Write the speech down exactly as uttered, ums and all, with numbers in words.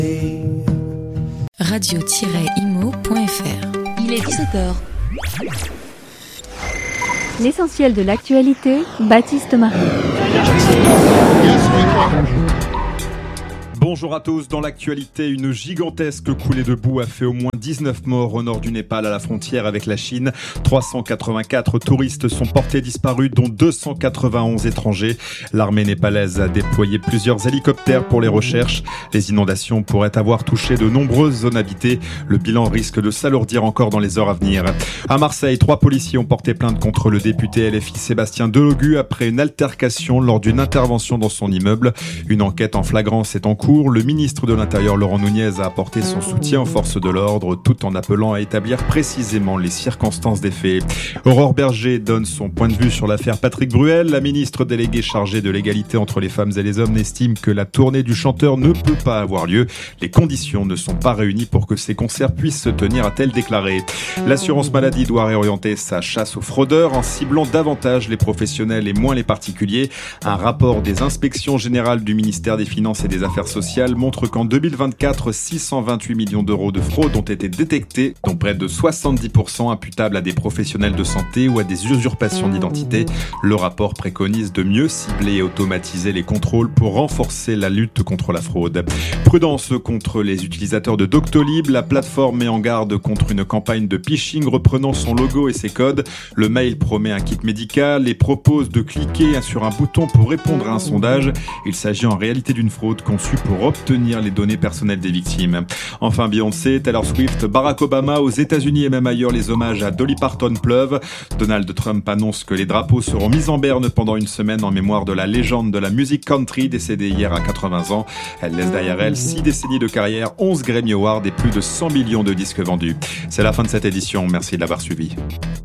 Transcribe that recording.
radio tiret imo point f r. Il est dix-sept heures. L'essentiel de l'actualité, Baptiste Marie. Bonjour à tous. Dans l'actualité, une gigantesque coulée de boue a fait au moins dix-neuf morts au nord du Népal à la frontière avec la Chine. trois cent quatre-vingt-quatre touristes sont portés disparus, dont deux cent quatre-vingt-onze étrangers. L'armée népalaise a déployé plusieurs hélicoptères pour les recherches. Les inondations pourraient avoir touché de nombreuses zones habitées. Le bilan risque de s'alourdir encore dans les heures à venir. À Marseille, trois policiers ont porté plainte contre le député L F I Sébastien Delogu après une altercation lors d'une intervention dans son immeuble. Une enquête en flagrance est en cours. Le ministre de l'Intérieur Laurent Nunez a apporté son soutien aux forces de l'ordre tout en appelant à établir précisément les circonstances des faits. Aurore Berger donne son point de vue sur l'affaire Patrick Bruel. La ministre déléguée chargée de l'égalité entre les femmes et les hommes estime que la tournée du chanteur ne peut pas avoir lieu. Les conditions ne sont pas réunies pour que ces concerts puissent se tenir, a-t-elle déclaré. L'assurance maladie doit réorienter sa chasse aux fraudeurs en ciblant davantage les professionnels et moins les particuliers. Un rapport des inspections générales du ministère des Finances et des Affaires sociales montre qu'en deux mille vingt-quatre, six cent vingt-huit millions d'euros de fraude ont été détectés, dont près de soixante-dix pour cent imputables à des professionnels de santé ou à des usurpations d'identité. Le rapport préconise de mieux cibler et automatiser les contrôles pour renforcer la lutte contre la fraude. Prudence contre les utilisateurs de Doctolib. La plateforme met en garde contre une campagne de phishing reprenant son logo et ses codes. Le mail promet un kit médical et propose de cliquer sur un bouton pour répondre à un sondage. Il s'agit en réalité d'une fraude conçue pour pour obtenir les données personnelles des victimes. Enfin, Beyoncé, Taylor Swift, Barack Obama, aux États-Unis et même ailleurs, les hommages à Dolly Parton pleuvent. Donald Trump annonce que les drapeaux seront mis en berne pendant une semaine en mémoire de la légende de la musique country décédée hier à quatre-vingts ans. Elle laisse derrière elle six décennies de carrière, onze Grammy Awards et plus de cent millions de disques vendus. C'est la fin de cette édition. Merci de l'avoir suivi.